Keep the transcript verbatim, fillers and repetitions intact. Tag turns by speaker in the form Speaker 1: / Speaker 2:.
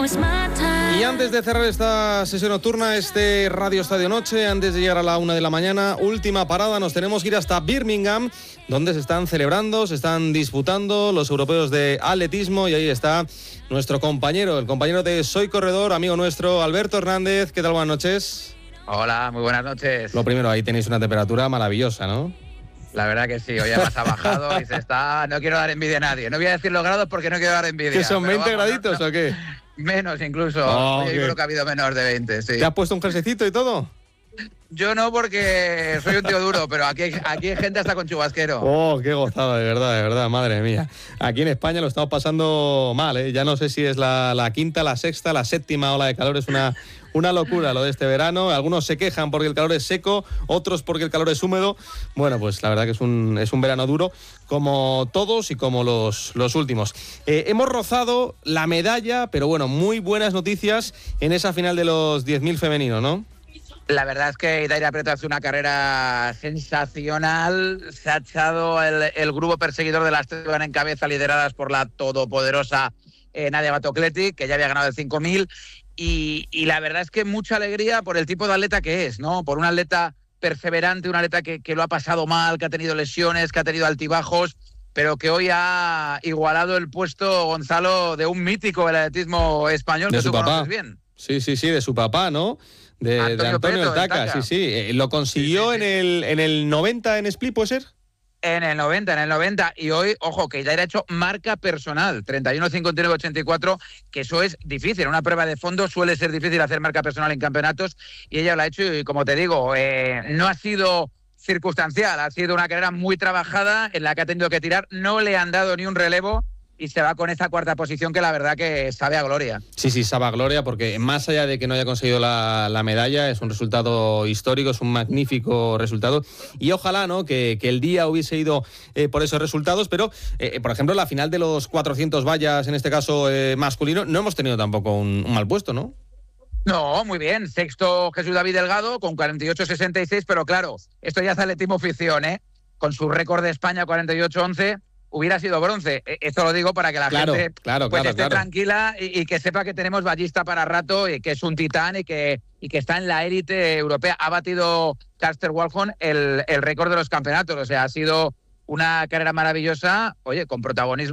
Speaker 1: Y antes de cerrar esta sesión nocturna, este Radio Estadio Noche, antes de llegar a la una de la mañana, última parada, nos tenemos que ir hasta Birmingham, donde se están celebrando, se están disputando los europeos de atletismo, y ahí está nuestro compañero, el compañero de Soy Corredor, amigo nuestro, Alberto Hernández. ¿Qué tal? Buenas noches.
Speaker 2: Hola, muy buenas noches.
Speaker 1: Lo primero, ahí tenéis una temperatura maravillosa, ¿no?
Speaker 2: La verdad que sí, hoy además ha bajado y se está... No quiero dar envidia a nadie, no voy a decir los grados porque no quiero dar envidia.
Speaker 1: ¿Qué son, veinte
Speaker 2: vamos,
Speaker 1: graditos
Speaker 2: no, no.
Speaker 1: o qué?
Speaker 2: Menos incluso,
Speaker 1: oh,
Speaker 2: Oye, yo creo que ha habido menos de veinte, sí.
Speaker 1: ¿Te has puesto un jerseycito y todo?
Speaker 2: Yo no, porque soy un tío duro, pero aquí, aquí hay gente hasta con chubasquero.
Speaker 1: Oh, qué gozada, de verdad, de verdad, madre mía. Aquí en España lo estamos pasando mal, ¿eh? Ya no sé si es la, la quinta, la sexta, la séptima ola de calor. Es una, una locura lo de este verano. Algunos se quejan porque el calor es seco, otros porque el calor es húmedo. Bueno, pues la verdad que es un, es un verano duro, como todos y como los, los últimos. Eh, hemos rozado la medalla, pero bueno, muy buenas noticias en esa final de los diez mil femenino, ¿no?
Speaker 2: La verdad es que Idaira Prieto hace una carrera sensacional. Se ha echado el, el grupo perseguidor de las tres que van en cabeza, lideradas por la todopoderosa eh, Nadia Batocleti, que ya había ganado el cinco mil. Y, y la verdad es que mucha alegría por el tipo de atleta que es, ¿no? Por un atleta perseverante, un atleta que, que lo ha pasado mal, que ha tenido lesiones, que ha tenido altibajos, pero que hoy ha igualado el puesto, Gonzalo, de un mítico del atletismo español
Speaker 1: de
Speaker 2: que
Speaker 1: su
Speaker 2: tú
Speaker 1: papá.
Speaker 2: conoces bien.
Speaker 1: Sí, sí, sí, de su papá, ¿no? De Antonio, de Antonio Prieto, el Taca, sí, sí. Eh, lo consiguió sí, sí, sí. en el en el noventa en Split, ¿puede ser?
Speaker 2: En el noventa, en el noventa. Y hoy, ojo, que Idaira ha hecho marca personal, treinta y uno cincuenta y nueve ochenta y cuatro, que eso es difícil. En una prueba de fondo suele ser difícil hacer marca personal en campeonatos, y ella lo ha hecho, y como te digo, eh, no ha sido circunstancial, ha sido una carrera muy trabajada en la que ha tenido que tirar, no le han dado ni un relevo, y se va con esa cuarta posición que la verdad que sabe a gloria.
Speaker 1: Sí, sí, sabe a gloria, porque más allá de que no haya conseguido la, la medalla, es un resultado histórico, es un magnífico resultado, y ojalá, ¿no?, que, que el día hubiese ido eh, por esos resultados, pero, eh, por ejemplo, la final de los cuatrocientos vallas, en este caso eh, masculino, no hemos tenido tampoco un, un mal puesto, ¿no?
Speaker 2: No, muy bien. Sexto Jesús David Delgado con cuarenta y ocho sesenta y seis, pero claro, esto ya es atletismo ficción, ¿eh? Con su récord de España cuarenta y ocho once, hubiera sido bronce. Esto lo digo para que la
Speaker 1: claro,
Speaker 2: gente
Speaker 1: claro,
Speaker 2: pues
Speaker 1: claro,
Speaker 2: esté
Speaker 1: claro.
Speaker 2: tranquila y, y que sepa que tenemos ballista para rato y que es un titán y que, y que está en la élite europea. Ha batido Karsten Walhon el, el récord de los campeonatos. O sea, ha sido una carrera maravillosa, oye, con protagonismo